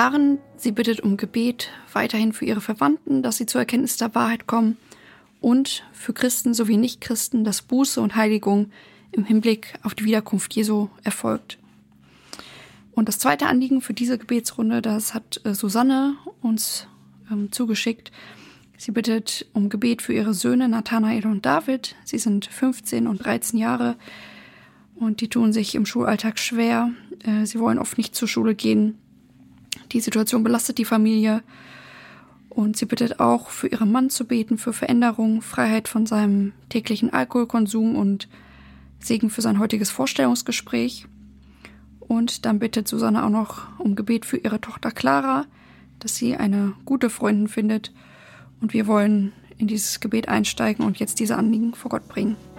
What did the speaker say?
Karen, sie bittet um Gebet weiterhin für ihre Verwandten, dass sie zur Erkenntnis der Wahrheit kommen und für Christen sowie Nichtchristen, dass Buße und Heiligung im Hinblick auf die Wiederkunft Jesu erfolgt. Und das zweite Anliegen für diese Gebetsrunde, das hat Susanne uns zugeschickt. Sie bittet um Gebet für ihre Söhne Nathanael und David. Sie sind 15 und 13 Jahre und die tun sich im Schulalltag schwer. Sie wollen oft nicht zur Schule gehen. Die Situation belastet die Familie. Und sie bittet auch für ihren Mann zu beten, für Veränderung, Freiheit von seinem täglichen Alkoholkonsum und Segen für sein heutiges Vorstellungsgespräch. Und dann bittet Susanne auch noch um Gebet für ihre Tochter Clara, dass sie eine gute Freundin findet. Und wir wollen in dieses Gebet einsteigen und jetzt diese Anliegen vor Gott bringen.